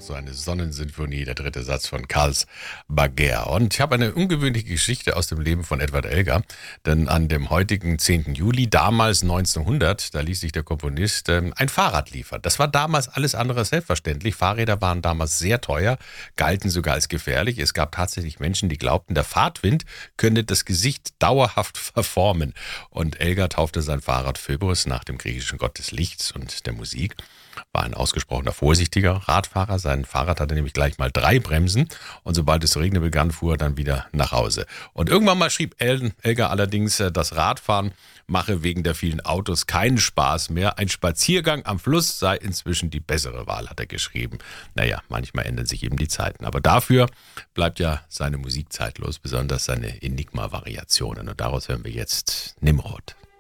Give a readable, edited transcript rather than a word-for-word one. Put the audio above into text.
so eine Sonnensinfonie, der dritte Satz von Carls Baguer. Und ich habe eine ungewöhnliche Geschichte aus dem Leben von Edward Elgar, denn an dem heutigen 10. Juli, damals 1900, da ließ sich der Komponist ein Fahrrad liefern. Das war damals alles andere als selbstverständlich. Fahrräder waren damals sehr teuer, galten sogar als gefährlich. Es gab tatsächlich Menschen, die glaubten, der Fahrtwind könne das Gesicht dauerhaft verformen. Und Elgar taufte sein Fahrrad Phöbus nach dem griechischen Gott des Lichts und der Musik. War ein ausgesprochener vorsichtiger Radfahrer. Sein Fahrrad hatte nämlich gleich mal 3 Bremsen und sobald es zu regnen begann, fuhr er dann wieder nach Hause. Und irgendwann mal schrieb Elgar allerdings, das Radfahren mache wegen der vielen Autos keinen Spaß mehr. Ein Spaziergang am Fluss sei inzwischen die bessere Wahl, hat er geschrieben. Naja, manchmal ändern sich eben die Zeiten. Aber dafür bleibt ja seine Musik zeitlos, besonders seine Enigma-Variationen. Und daraus hören wir jetzt Nimrod.